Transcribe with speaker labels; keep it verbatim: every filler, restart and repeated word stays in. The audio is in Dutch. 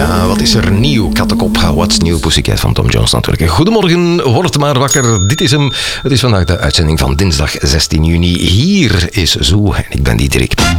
Speaker 1: Ja, wat is er nieuw? Kattenkop, What's New Pussycat van Tom Jones natuurlijk. Goedemorgen, word maar wakker. Dit is hem. Het is vandaag de uitzending van dinsdag zestien juni. Hier is Zoo en ik ben Diederik.